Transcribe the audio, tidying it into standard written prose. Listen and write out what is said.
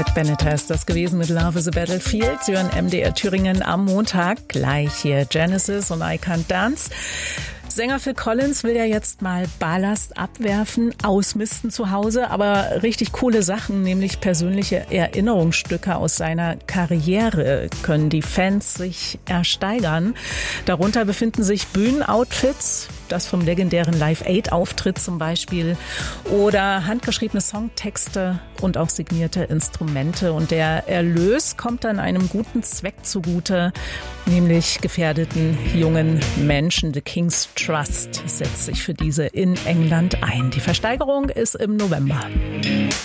Ted Bennett ist das gewesen mit Love is a Battlefield. Sie hören MDR Thüringen am Montag. Gleich hier Genesis und I Can't Dance. Sänger Phil Collins will ja jetzt mal Ballast abwerfen, ausmisten zu Hause, aber richtig coole Sachen, nämlich persönliche Erinnerungsstücke aus seiner Karriere, können die Fans sich ersteigern. Darunter befinden sich Bühnenoutfits, das vom legendären Live-Aid-Auftritt zum Beispiel, oder handgeschriebene Songtexte und auch signierte Instrumente. Und der Erlös kommt dann einem guten Zweck zugute, nämlich gefährdeten jungen Menschen. The King's Trust setzt sich für diese in England ein. Die Versteigerung ist im November.